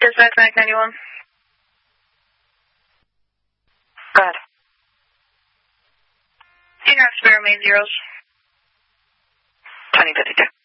Dispatch, Mac 91. Go ahead. You have spare main zeros. 2052.